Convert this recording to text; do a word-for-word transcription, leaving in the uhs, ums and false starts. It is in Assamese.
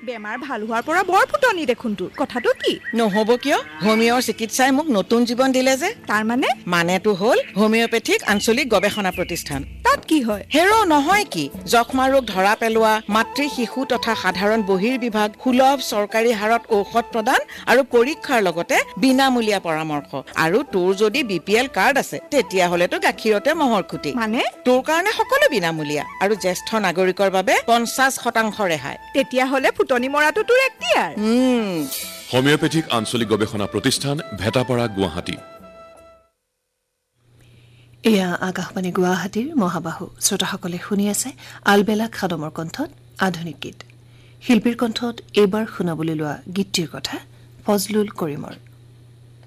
বেমাৰ ভাল হোৱাৰ পৰা বৰ ফুটনি দেখোন তোৰ কথাটো কি নহব কিয় হোমিওৰ চিকিৎসাই মোক নতুন জীৱন দিলে যে তাৰ মানে মানেটো হ'ল হোমিওপেথিক আঞ্চলিক গৱেষণা প্ৰতিষ্ঠান তাত কি হয় হেৰো নহয় কি যক্ষ্মা ৰোগ ধৰা পেলোৱা মাতৃ শিশু তথা সাধাৰণ বহিৰ্বিভাগ সুলভ চৰকাৰী হাৰত ঔষধ প্ৰদান আৰু পৰীক্ষাৰ লগতে বিনামূলীয়া পৰামৰ্শ আৰু তোৰ যদি বিপিএল কাৰ্ড আছে তেতিয়া হলেতো গাখীৰতে মহৰ খুটি মানে তোৰ কাৰণে সকলো বিনামূলীয়া আৰু জ্যেষ্ঠ নাগৰিকৰ বাবে পঞ্চাশ শতাংশ ৰেহাই তেতিয়া হলে ফুটনি মৰাটো তোৰ এক্টিয়াৰ উম হোমিওপেথিক আঞ্চলিক গৱেষণা প্ৰতিষ্ঠান ভেটাপাৰা গুৱাহাটী এয়া আকাশবাণী গুৱাহাটীৰ মহাবাহু শ্ৰোতাসকলে শুনি আছে আলবেলা খাদমৰ কণ্ঠত আধুনিক গীত শিল্পীৰ কণ্ঠত এইবাৰ শুনাবলৈ লোৱা গীতটিৰ কথা ফজলুল কৰিমৰ